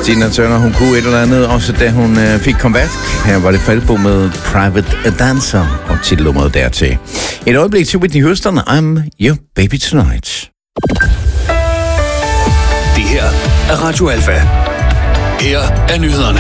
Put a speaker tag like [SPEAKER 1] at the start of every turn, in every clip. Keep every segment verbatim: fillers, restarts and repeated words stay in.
[SPEAKER 1] Tina Turner, hun kunne et eller andet, også da hun øh, fik comeback. Her var det Falbo med Private Dancer og titelnummeret dertil. Et øjeblik til Whitney Houston, I'm Your Baby Tonight.
[SPEAKER 2] Det her er Radio Alfa. Her er nyhederne.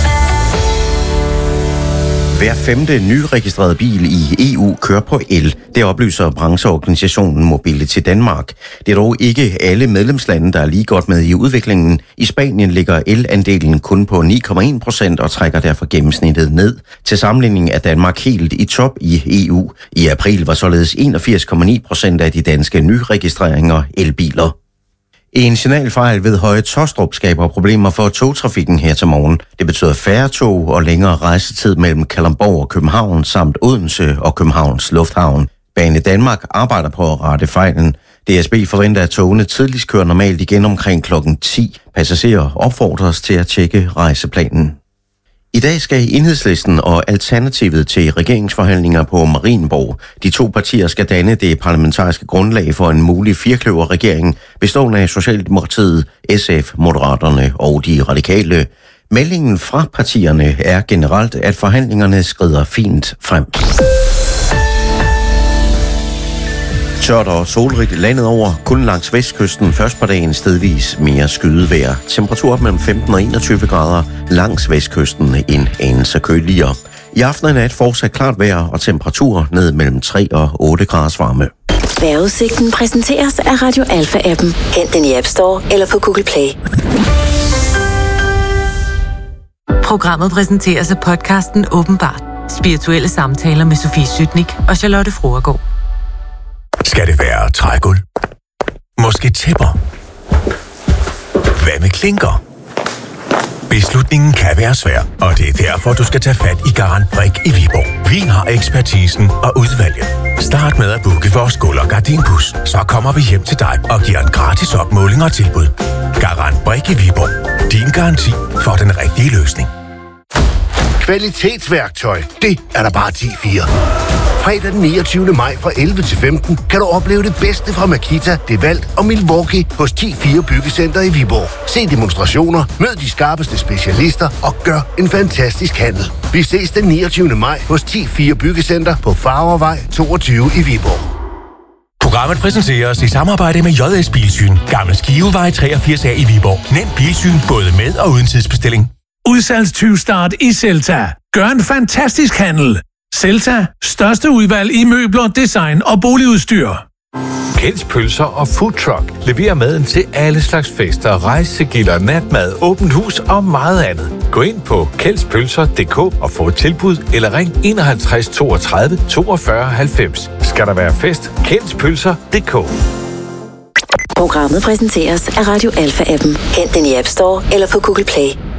[SPEAKER 3] Hver femte nyregistrerede bil i E U kører på el. Det oplyser brancheorganisationen Mobility Danmark. Det er dog ikke alle medlemslande, der er lige godt med i udviklingen. I Spanien ligger elandelen kun på ni komma en procent og trækker derfor gennemsnittet ned. Til sammenligning er Danmark helt i top i E U. I april var således enogfirs komma ni procent af de danske nyregistreringer elbiler. En signalfejl ved Høje Taastrup skaber problemer for togtrafikken her til morgen. Det betyder færre tog og længere rejsetid mellem Kalundborg og København samt Odense og Københavns Lufthavn. Bane Danmark arbejder på at rette fejlen. D S B forventer, at togene tidligst kører normalt igen omkring klokken ti. Passagerer opfordres til at tjekke rejseplanen. I dag skal Enhedslisten og Alternativet til regeringsforhandlinger på Marienborg. De to partier skal danne det parlamentariske grundlag for en mulig firkløverregering, bestående af Socialdemokratiet, S F, Moderaterne og de radikale. Meldingen fra partierne er generelt, at forhandlingerne skrider fint frem. Tørt og solrigt landet over, kun langs vestkysten først på dagen stedvis mere skydevejr. Temperatur mellem femten og enogtyve grader, langs vestkysten en anelse køligere. I aften og nat fortsat klart vejr og temperatur ned mellem tre og otte graders varme.
[SPEAKER 4] Vejrudsigten præsenteres af Radio Alfa-appen. Hent den i App Store eller på Google Play.
[SPEAKER 5] Programmet præsenteres af podcasten Åbenbart. Spirituelle samtaler med Sofie Sytnik og Charlotte Froergaard.
[SPEAKER 6] Skal det være trægulv? Måske tæpper? Hvad med klinker? Beslutningen kan være svær, og det er derfor, du skal tage fat i Garantbrik i Viborg. Vi har ekspertisen og udvalget. Start med at booke vores gulv- og gardinpus. Så kommer vi hjem til dig og giver en gratis opmåling og tilbud. Garantbrik i Viborg. Din garanti for den rigtige løsning.
[SPEAKER 7] Kvalitetsværktøj, det er der bare ti fire. Fredag den niogtyvende maj fra elleve til femten kan du opleve det bedste fra Makita, DeWalt og Milwaukee hos ti fire Byggecenter i Viborg. Se demonstrationer, mød de skarpeste specialister og gør en fantastisk handel. Vi ses den niogtyvende maj hos ti fire Byggecenter på Farvervej toogtyve i Viborg.
[SPEAKER 6] Programmet præsenteres i samarbejde med J S Bilsyn, Gammel Skivevej treogfirs A i Viborg. Nem bilsyn både med og uden tidsbestilling.
[SPEAKER 8] Udsalgstyvstart i Celta. Gør en fantastisk handel. Celta. Største udvalg i møbler, design og boligudstyr.
[SPEAKER 9] Kjelds Pølser og Food Truck leverer maden til alle slags fester, rejsegilder, natmad, åbent hus og meget andet. Gå ind på kjelds pølser punktum d k og få et tilbud eller ring enoghalvtreds toogtredive toogfyrre halvfems. Skal der være fest? Kjelds Pølser punktum d k.
[SPEAKER 4] Programmet præsenteres af Radio Alfa-appen. Hent den i App Store eller på Google Play.